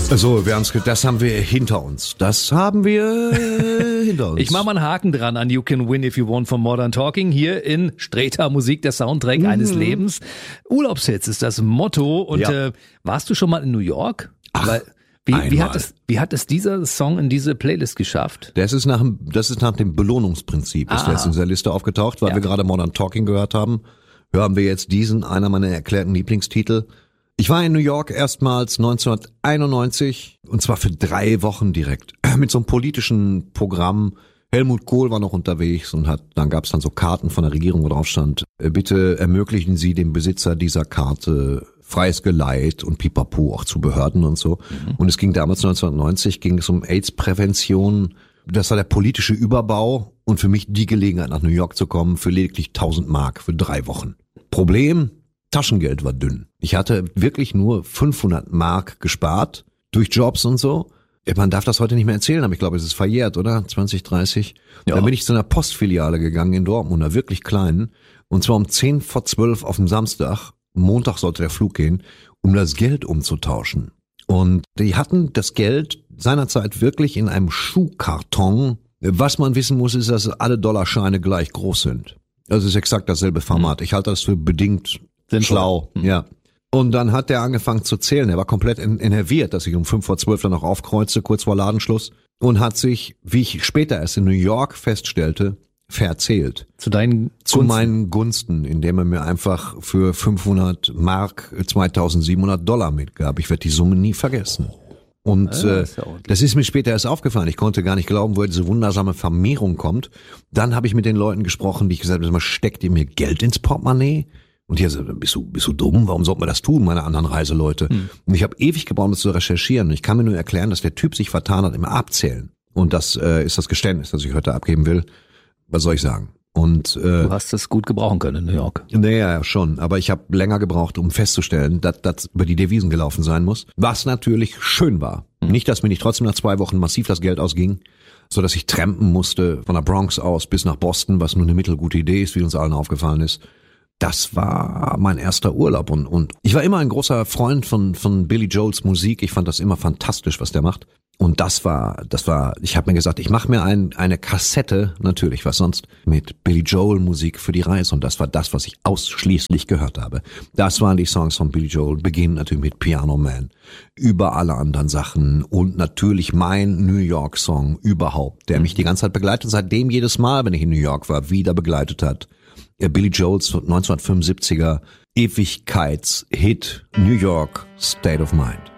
Also, das haben wir hinter uns. Das haben wir hinter uns. Ich mache mal einen Haken dran an You Can Win If You Want von Modern Talking. Hier in Streter Musik, der Soundtrack eines Lebens. Urlaubshits ist das Motto. Und warst du schon mal in New York? Ach, wie hat es dieser Song in diese Playlist geschafft? Das ist nach dem Belohnungsprinzip, ist jetzt in dieser Liste aufgetaucht, weil wir gerade Modern Talking gehört haben. Hören wir jetzt diesen, einer meiner erklärten Lieblingstitel. Ich war in New York erstmals 1991 und zwar für 3 Wochen direkt mit so einem politischen Programm. Helmut Kohl war noch unterwegs und dann gab es dann so Karten von der Regierung, wo drauf stand, bitte ermöglichen Sie dem Besitzer dieser Karte freies Geleit und Pipapo auch zu Behörden und so. Und es ging damals 1990, ging es um AIDS-Prävention. Das war der politische Überbau und für mich die Gelegenheit nach New York zu kommen für lediglich 1000 Mark für 3 Wochen. Problem? Taschengeld war dünn. Ich hatte wirklich nur 500 Mark gespart durch Jobs und so. Man darf das heute nicht mehr erzählen, aber ich glaube, es ist verjährt, oder? 2030. Ja. Dann bin ich zu einer Postfiliale gegangen in Dortmund, einer wirklich kleinen. Und zwar um 10:10 auf dem Samstag. Montag sollte der Flug gehen, um das Geld umzutauschen. Und die hatten das Geld seinerzeit wirklich in einem Schuhkarton. Was man wissen muss, ist, dass alle Dollarscheine gleich groß sind. Das ist exakt dasselbe Format. Ich halte das für bedingt schlau. Ja. Und dann hat der angefangen zu zählen. Er war komplett enerviert, dass ich um 11:05 dann noch aufkreuze, kurz vor Ladenschluss. Und hat sich, wie ich später erst in New York feststellte, verzählt. Zu meinen Gunsten, indem er mir einfach für 500 Mark 2.700 Dollar mitgab. Ich werde die Summe nie vergessen. Und das ist mir später erst aufgefallen. Ich konnte gar nicht glauben, woher diese wundersame Vermehrung kommt. Dann habe ich mit den Leuten gesprochen, die ich gesagt habe, steckt ihr mir Geld ins Portemonnaie? Und die haben gesagt, bist du dumm? Warum sollte man das tun, meine anderen Reiseleute? Und ich habe ewig gebraucht, das zu recherchieren. Und ich kann mir nur erklären, dass der Typ sich vertan hat im Abzählen. Und das ist das Geständnis, das ich heute abgeben will. Was soll ich sagen? Und du hast es gut gebrauchen können in New York. Naja, schon. Aber ich habe länger gebraucht, um festzustellen, dass das über die Devisen gelaufen sein muss. Was natürlich schön war. Nicht, dass mir nicht trotzdem nach 2 Wochen massiv das Geld ausging, so dass ich trampen musste von der Bronx aus bis nach Boston, was nur eine mittelgute Idee ist, wie uns allen aufgefallen ist. Das war mein erster Urlaub und ich war immer ein großer Freund von Billy Joels Musik. Ich fand das immer fantastisch, was der macht. Und das war, ich habe mir gesagt, ich mache mir eine Kassette, natürlich, was sonst, mit Billy Joel Musik für die Reise. Und das war das, was ich ausschließlich gehört habe. Das waren die Songs von Billy Joel, beginnen natürlich mit Piano Man, über alle anderen Sachen und natürlich mein New York Song überhaupt, der mich die ganze Zeit begleitet, seitdem jedes Mal, wenn ich in New York war, wieder begleitet hat. Billy Joels 1975er Ewigkeitshit New York State of Mind.